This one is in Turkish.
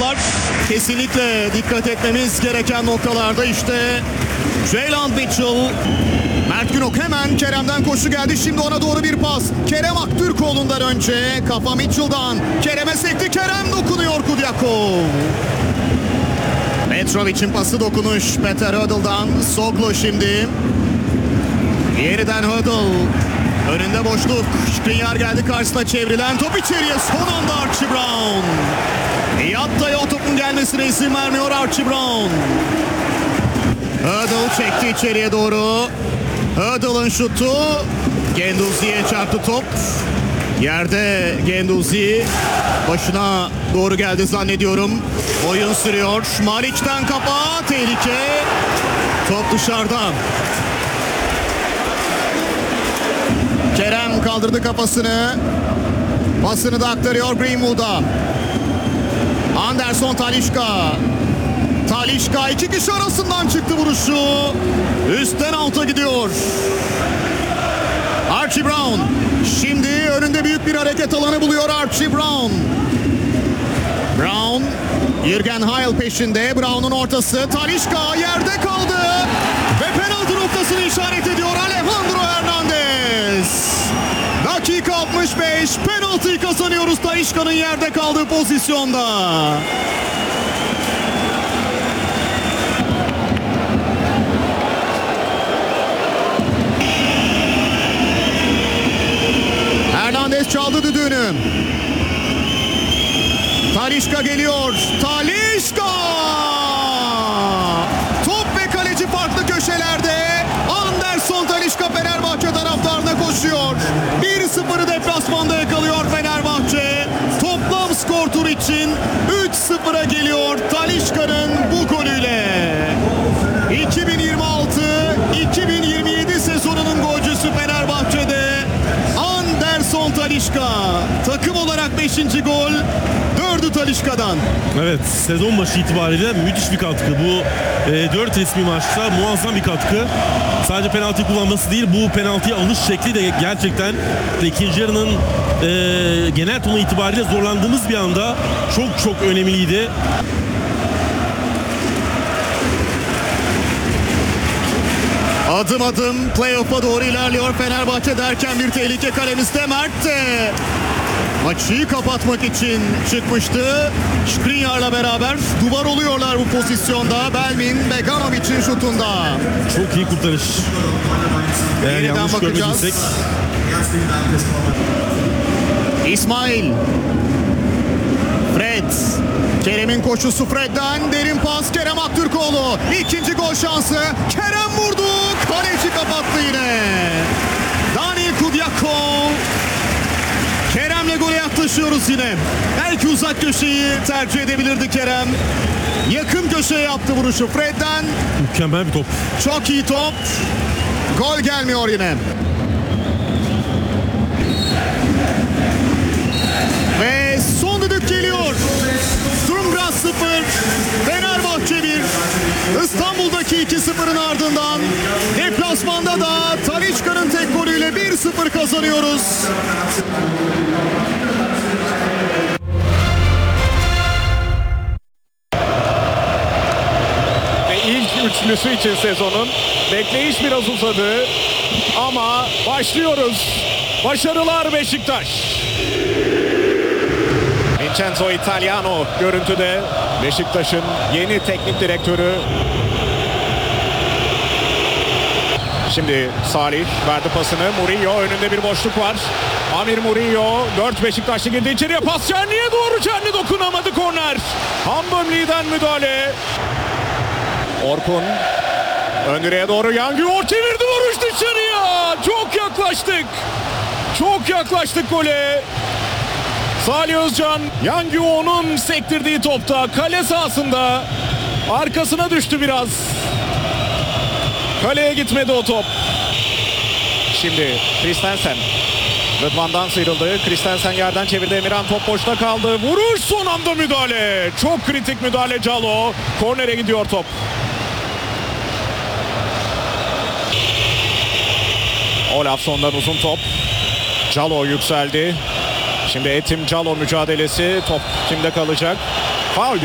Bunlar kesinlikle dikkat etmemiz gereken noktalarda. İşte Jalen Mitchell. Mert Günok hemen Kerem'den koşu geldi. Şimdi ona doğru bir pas. Kerem Aktürkoğlu'ndan önce. Kafa Mitchell'dan. Kerem'e sekti. Kerem dokunuyor Kudyakov. Petrovic'in pası dokunuş. Peter Hödl'dan. Soglo şimdi. Yeniden Hödl. Önünde boşluk. Skriniar geldi karşısına, çevrilen top içeriye. Son anda Archie Brown. Yatta'ya o topun gelmesine izin vermiyor Archie Brown. Hödl çekti içeriye doğru. Hödl'ın şutu. Genduzi'ye çarptı top. Yerde Genduzi. Başına doğru geldi zannediyorum. Oyun sürüyor. Malic'ten kafa. Tehlike. Top dışarıda. Kerem kaldırdı kafasını. Pasını da aktarıyor Greenwood'a. Anderson Talisca. Talisca iki kişi arasından çıktı vuruşu. Üstten alta gidiyor. Archie Brown. Şimdi önünde büyük bir hareket alanı buluyor Archie Brown. Brown. Jürgen Heil peşinde. Brown'un ortası. Talisca yerde kaldı. Ve penaltı noktasını işaret ediyor Alejandro Hernandez. Dakika 65. Penaltıyı kazanıyoruz Talisca'nın yerde kaldığı pozisyonda. Hernandez çaldı düdüğünü. Talisca geliyor. Talisca! Top ve kaleci farklı köşelerde. Anderson Talisca Fenerbahçe taraftarına koşuyor. 1-0'ı deplasmanda yakalıyor Fenerbahçe. Toplam skor tur için 3-0'a geliyor Talisca'nın bu golüyle. 2026-2027 sezonunun golcüsü Fenerbahçe'de Anderson Talisca. Takım olarak 5. gol, 4'ü Talisca'dan. Evet, sezon başı itibariyle müthiş bir katkı. Bu 4 resmi maçta muazzam bir katkı. Sadece penaltı kullanması değil, bu penaltıyı alış şekli de gerçekten ikinci yarının genel tonu itibariyle zorlandığımız bir anda çok önemliydi. Adım adım playoff'a doğru ilerliyor Fenerbahçe derken bir tehlike kalemizde. Mert de maçı kapatmak için çıkmıştı. Skriniar'la beraber duvar oluyorlar bu pozisyonda. Belmin Beganovic'in şutunda. Çok iyi kurtarış. Eğer Yeniden yanlış bakacağız. görmediysek. İsmail. Fred. Kerem'in koşusu Fred'den. Derin pas Kerem Aktürkoğlu. İkinci gol şansı. Kerem vurdu. Kaleci kapattı yine. Daniil Kudyakov. Kerem'le gole yaklaşıyoruz yine. Belki uzak köşeyi tercih edebilirdi Kerem. Yakın köşeye yaptı vuruşu Fred'den. Mükemmel bir top. Çok iyi top. Gol gelmiyor yine. Ve son düdük geliyor. Sturmgras 0, Fenerbahçe 1. İstanbul'daki 2-0'ın ardından deplasmanda da Talisca'nın tek golüyle 1-0 kazanıyoruz. Ve ilk üçlüsü için sezonun bekleyiş biraz uzadı ama başlıyoruz. Başarılar Beşiktaş. Vincenzo Italiano görüntüde, Beşiktaş'ın yeni teknik direktörü. Şimdi Salih verdi pasını. Murillo önünde bir boşluk var. Amir Murillo 4 Beşiktaşlı girdi içeriye, pas Çerni'ye doğru. Çerni dokunamadı, korner. Hambömli'den müdahale. Orkun ön direğe doğru, Yanguor çevirdi, vuruş dışarıya. Çok yaklaştık gole. Salih Özcan, Yanguor'un sektirdiği topta kale sahasında arkasına düştü biraz. Kaleye gitmedi o top. Şimdi Christensen Rıdvan'dan sıyrıldı. Christensen yerden çevirdi. Emirhan top boşta kaldı. Vuruş, son anda müdahale. Çok kritik müdahale Calo. Kornere gidiyor top. Olafsson'dan uzun top. Calo yükseldi. Şimdi Etim Calo mücadelesi. Top kimde kalacak? Faul.